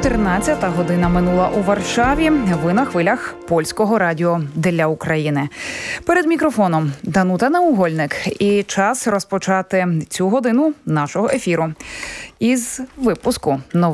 14-та година минула у Варшаві. Ви на хвилях Польського радіо для України. Перед мікрофоном Данута Наугольник. І час розпочати цю годину нашого ефіру із випуску новин.